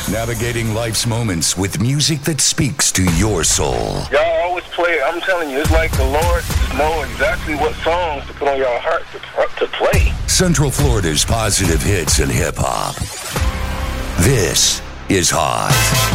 Navigating life's moments with music that speaks to your soul. Y'all always play, I'm telling you, it's like the Lord know exactly what songs to put on your heart to play. Central Florida's positive hits and hip-hop. This is Hot.